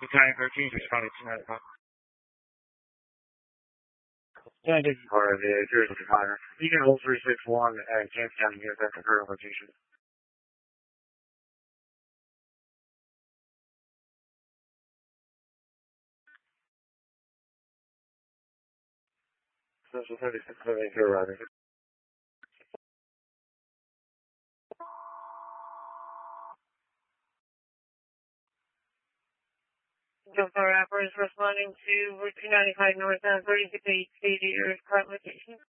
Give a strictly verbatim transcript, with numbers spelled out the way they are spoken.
Battalion thirteen, responding to nine o'clock. Yeah, I did. Part of the Jersey Fire. You can hold three six one at Kansas County, U S at the current location. Social thirty-six, you're arriving. Jump Fire Rappers responding to Route two ninety-five North and thirty-six eight eighty your current location.